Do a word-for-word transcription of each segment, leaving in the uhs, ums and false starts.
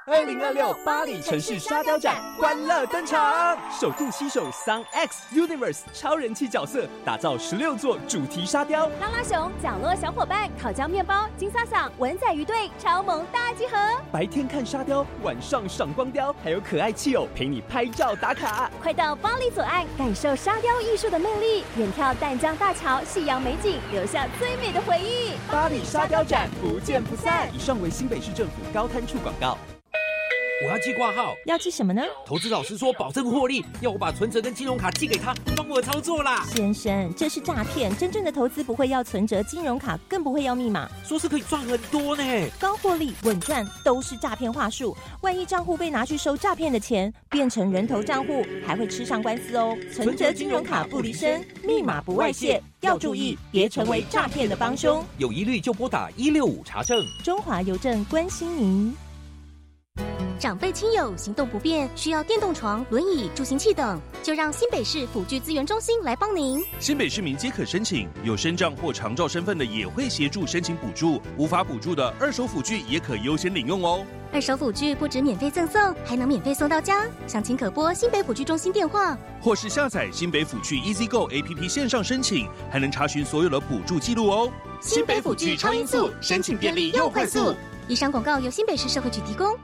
二零二六巴黎城市沙雕展欢乐登场，首度携手 Sun X Universe 超人气角色，打造十六座主题沙雕。 拉拉熊、角落小伙伴、烤焦面包、金萨萨、文仔鱼队超萌大集合。 白天看沙雕，晚上赏光雕，还有可爱气友陪你拍照打卡。 快到巴黎左岸，感受沙雕艺术的魅力，远眺淡江大桥、夕阳美景，留下最美的回忆。 巴黎沙雕展不见不散。以上为新北市政府高滩处广告。 我要寄挂号， 要寄什么呢？ 投资老师说保证获利，要我把存折跟金融卡寄给他，帮我操作啦。 先生，这是诈骗，真正的投资不会要存折、金融卡，更不会要密码。 说是可以赚很多呢， 高获利、稳赚都是诈骗话术。万一账户被拿去收诈骗的钱，变成人头账户，还会吃上官司哦。存折、金融卡不离身，密码不外泄，要注意，别成为诈骗的帮凶。 有疑虑就拨打一六五查证。 中华邮政关心您。 长辈亲友行动不便，需要电动床、轮椅、助行器等，就让新北市辅具资源中心来帮您。 新北市民皆可申请，有身障或长照身份的也会协助申请补助，无法补助的二手辅具也可优先领用哦。 二手辅具不止免费赠送，还能免费送到家。详情可拨新北辅具中心电话， 或是下载新北辅具 Easy Go A P P 线上申请，还能查询所有的补助记录哦。 新北辅具超音速，申请便利又快速。以上广告由新北市社会局提供。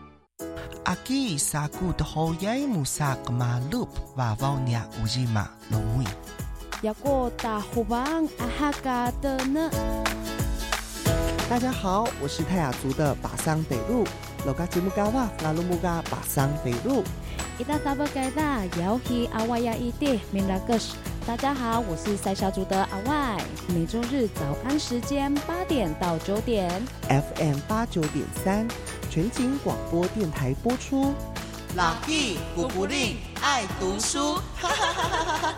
Aki saku dohoyai musak malup vavaunya ujima lomui. Yako tahubang ahaga的呢？ 大家好，我是泰雅族的巴桑北路。Loga jimugawa lalumuga 巴桑北路。 Ita sabagaida yaohi awaya ide minlagus。大家好，我是塞小族的阿外，每周日早安时间八点到九点 ，F M 八九点三，全景广播电台播出。 老弟古古令爱读书，哈哈哈哈哈！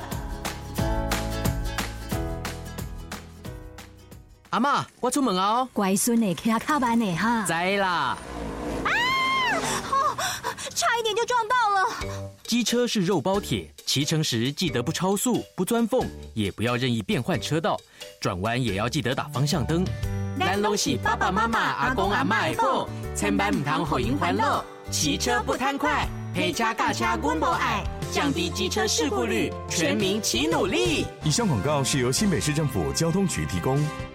阿嬷，我出门哦。 乖孙呢，骑卡慢呢哈。 知啦。 啊！哦，差一点就撞到了。 机车是肉包铁，骑乘时记得不超速、不钻缝，也不要任意变换车道，转弯也要记得打方向灯。咱拢是爸爸妈妈、阿公阿嬷的宝，千万唔通互因烦恼。骑车不贪快，陪车驾车阮无爱，降低机车事故率，全民齐努力。 以上广告是由新北市政府交通局提供。